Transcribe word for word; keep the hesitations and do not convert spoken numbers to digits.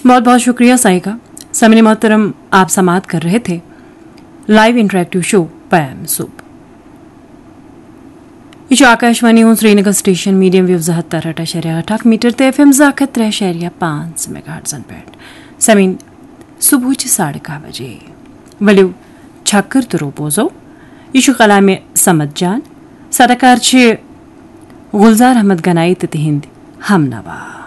बहुत बहुत शुक्रिया साइका। समीन मोहतरम, आप समात कर रहे थे लाइव इंटरेक्टिव शो पैम सूप। यह आकाशवाणी हूँ श्रीनगर स्टेशन मीडियम वेव जहत्तर अठ शरिया अठाक मीटर ते एफ एम जाखत त्रै शरिया पांच मेगाहर्ट्ज़न पेट समीन सुबह साढ़े कह बजे वलियो छक्कर तो रोपोजो यह कलाम समद जान सदाकार गुलजार अहमद गनाई तिहिंद हम नवा।